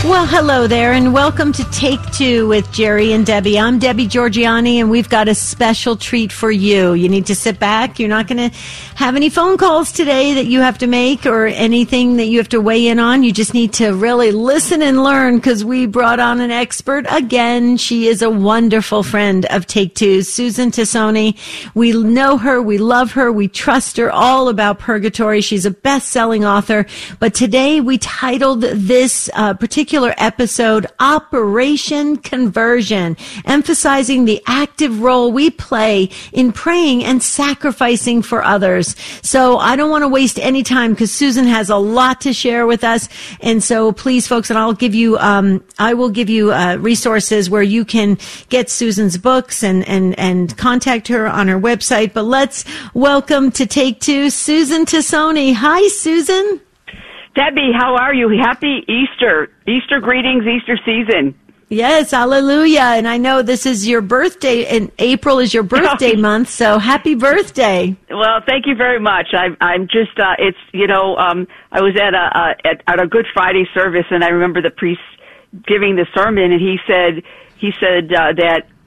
Well, hello there, and welcome to Take Two with Jerry and Debbie. I'm Debbie Georgiani, and we've got a special treat for you. You need to sit back. You're not going to have any phone calls today that you have to make or anything that you have to weigh in on. You just need to really listen and learn, because we brought on an expert again. She is a wonderful friend of Take Two's, Susan Tassone. We know her, we love her, we trust her, all about purgatory. She's a best-selling author, but today we titled this particular episode Operation Conversion, emphasizing the active role we play in praying and sacrificing for others. So I don't want to waste any time, because Susan has a lot to share with us. And so please, folks, and I will give you resources where you can get Susan's books and contact her on her website. But let's welcome to Take Two, Susan Tassone. Hi, Susan. Debbie, how are you? Happy Easter. Easter greetings, Easter season. Yes, hallelujah. And I know this is your birthday, and April is your birthday month, so happy birthday. Well, thank you very much. I'm just, I was at a Good Friday service, and I remember the priest giving the sermon, and he said that